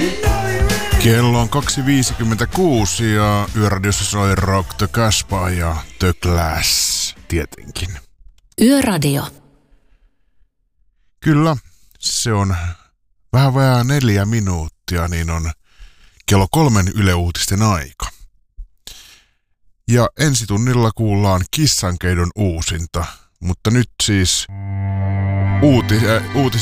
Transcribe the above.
Kello on 2.56 ja Yöradiossa soi Rock the Casbah ja The Clash tietenkin. Yöradio. Kyllä, se on vähän vajaa 4 minuuttia, niin on kello 3 Yle Uutisten aika. Ja ensi tunnilla kuullaan Kissankeidon uusinta, mutta nyt siis